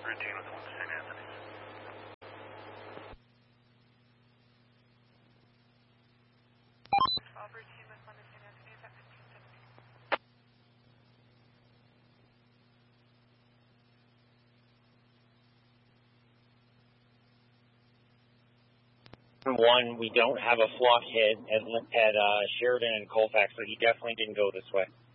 routine with one to St. Anthony's. Routine with one to St. Anthony's at 1517. One, we don't have a flock hit at Sheridan and Colfax, so he definitely didn't go this way.